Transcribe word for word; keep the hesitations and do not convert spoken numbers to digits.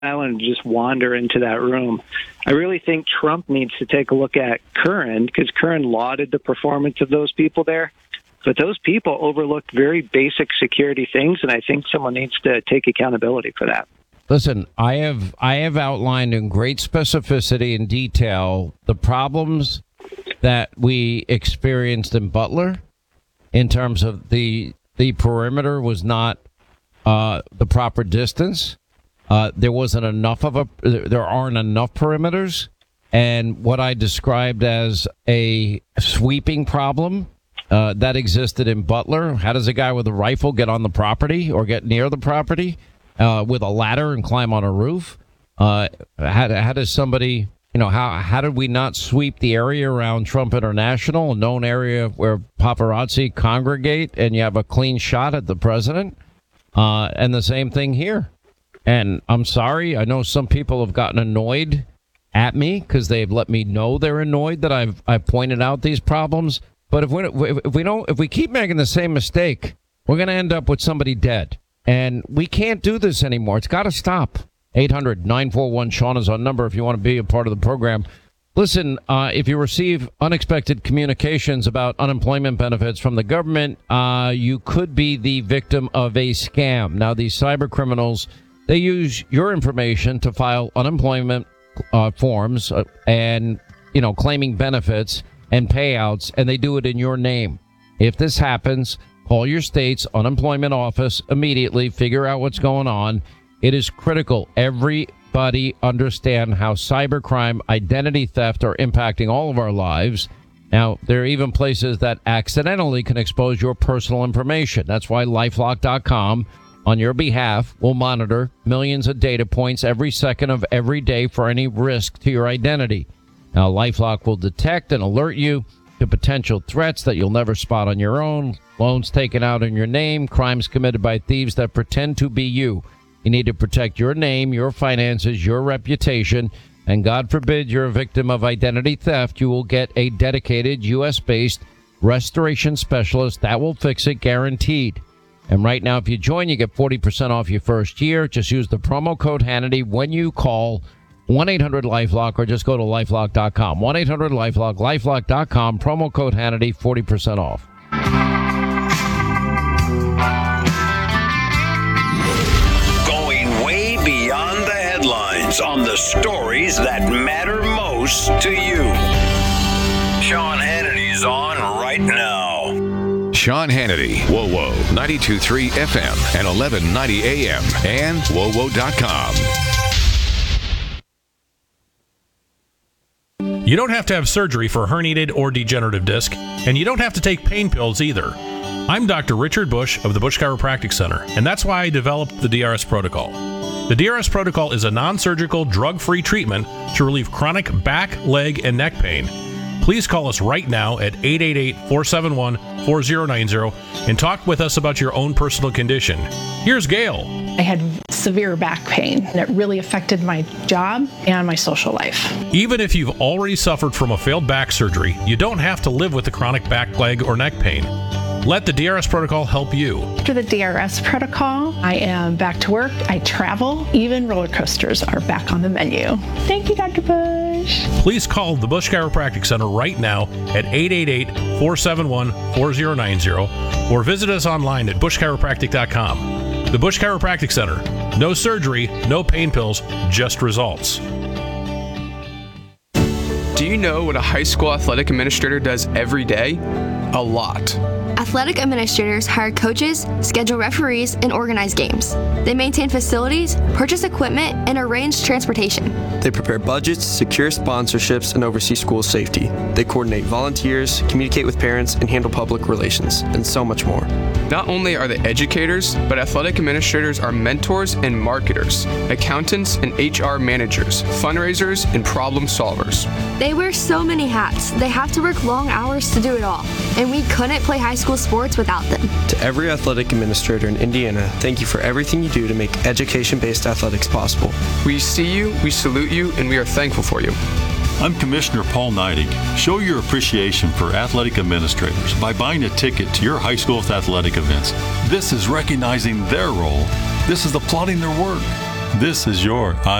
Island and just wander into that room. I really think Trump needs to take a look at Curran, because Curran lauded the performance of those people there. But those people overlooked very basic security things, and I think someone needs to take accountability for that. Listen, I have I have outlined in great specificity and detail the problems that we experienced in Butler in terms of the the perimeter was not uh, the proper distance. Uh, there wasn't enough of a, there aren't enough perimeters. And what I described as a sweeping problem uh, that existed in Butler. How does a guy with a rifle get on the property or get near the property uh, with a ladder and climb on a roof? Uh, how, how does somebody, you know, how, how did we not sweep the area around Trump International, a known area where paparazzi congregate, and you have a clean shot at the president? Uh, and the same thing here. And I'm sorry, I know some people have gotten annoyed at me because they've let me know they're annoyed that I've I've pointed out these problems. But if we if we don't if we keep making the same mistake, we're going to end up with somebody dead. And we can't do this anymore. It's got to stop. eight hundred nine four one Sean is our number if you want to be a part of the program. Listen, uh, if you receive unexpected communications about unemployment benefits from the government, uh, you could be the victim of a scam. Now, these cyber criminals, they use your information to file unemployment uh, forms uh, and, you know, claiming benefits and payouts, and they do it in your name. If this happens, call your state's unemployment office immediately. Figure out what's going on. It is critical. Everybody understand how cybercrime, identity theft are impacting all of our lives. Now, there are even places that accidentally can expose your personal information. That's why LifeLock dot com on your behalf will monitor millions of data points every second of every day for any risk to your identity. Now, LifeLock will detect and alert you to potential threats that you'll never spot on your own, loans taken out in your name, crimes committed by thieves that pretend to be you. You need to protect your name, your finances, your reputation, and God forbid you're a victim of identity theft, you will get a dedicated U S-based restoration specialist that will fix it, guaranteed. And right now, if you join, you get forty percent off your first year. Just use the promo code Hannity when you call one eight hundred LifeLock or just go to LifeLock dot com. one eight hundred LifeLock, LifeLock dot com, promo code Hannity, forty percent off. Going way beyond the headlines on the stories that matter most to you. Sean Hannity's on right now. Sean Hannity, Whoa Whoa, ninety-two point three F M and eleven ninety A M and whoa whoa dot com. You don't have to have surgery for herniated or degenerative disc, and you don't have to take pain pills either. I'm Doctor Richard Bush of the Bush Chiropractic Center, and that's why I developed the D R S Protocol. The D R S Protocol is a non-surgical, drug-free treatment to relieve chronic back, leg, and neck pain. Please call us right now at eight eight eight, four seven one, four zero nine zero and talk with us about your own personal condition. Here's Gail. I had severe back pain, and it really affected my job and my social life. Even if you've already suffered from a failed back surgery, you don't have to live with the chronic back, leg, or neck pain. Let the D R S Protocol help you. After the D R S Protocol, I am back to work. I travel. Even roller coasters are back on the menu. Thank you, Doctor Bush. Please call the Bush Chiropractic Center right now at eight eight eight, four seven one, four zero nine zero or visit us online at bush chiropractic dot com. The Bush Chiropractic Center. No surgery, no pain pills, just results. Do you know what a high school athletic administrator does every day? A lot. Athletic administrators hire coaches, schedule referees, and organize games. They maintain facilities, purchase equipment, and arrange transportation. They prepare budgets, secure sponsorships, and oversee school safety. They coordinate volunteers, communicate with parents, and handle public relations, and so much more. Not only are they educators, but athletic administrators are mentors and marketers, accountants and H R managers, fundraisers, and problem solvers. They wear so many hats. They have to work long hours to do it all, and we couldn't play high school sports without them. To every athletic administrator in Indiana, thank you for everything you do to make education-based athletics possible. We see you, we salute you, and we are thankful for you. I'm Commissioner Paul Neidig. Show your appreciation for athletic administrators by buying a ticket to your high school's athletic events. This is recognizing their role. This is applauding their work. This is your